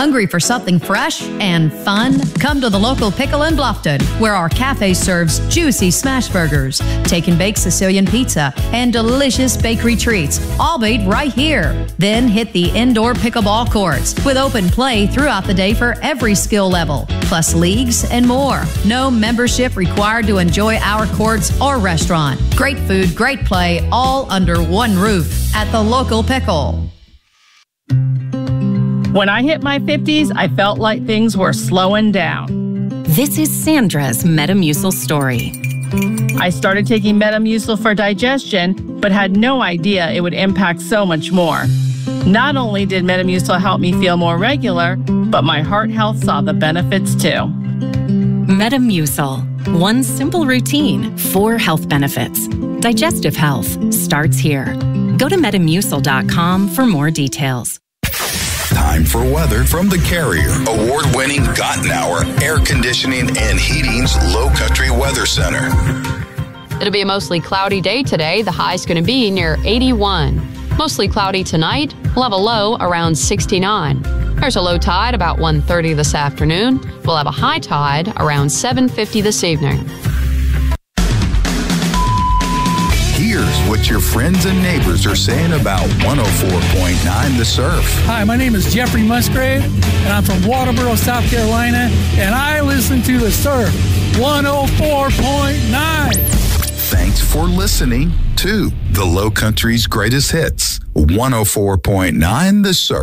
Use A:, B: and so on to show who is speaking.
A: Hungry for something fresh and fun? Come to the local Pickle in Bluffton, where our cafe serves juicy smash burgers, take and bake Sicilian pizza, and delicious bakery treats, all made right here. Then hit the indoor pickleball courts with open play throughout the day for every skill level, plus leagues and more. No membership required to enjoy our courts or restaurant. Great food, great play, all under one roof at the local Pickle.
B: When I hit my 50s, I felt like things were slowing down.
C: This is Sandra's Metamucil story.
B: I started taking Metamucil for digestion, but had no idea it would impact so much more. Not only did Metamucil help me feel more regular, but my heart health saw the benefits too.
C: Metamucil. One simple routine, 4 health benefits. Digestive health starts here. Go to Metamucil.com for more details.
D: Time for weather from the Carrier. Award-winning Gottenauer Air Conditioning and Heating's Low Country Weather Center.
E: It'll be a mostly cloudy day today. The high's going to be near 81. Mostly cloudy tonight. We'll have a low around 69. There's a low tide about 1:30 this afternoon. We'll have a high tide around 7:50 this evening.
D: Here's what your friends and neighbors are saying about 104.9 The Surf.
F: Hi, my name is Jeffrey Musgrave, and I'm from Waterboro, South Carolina, and I listen to The Surf 104.9.
D: Thanks for listening to the Low Country's greatest hits, 104.9 The Surf.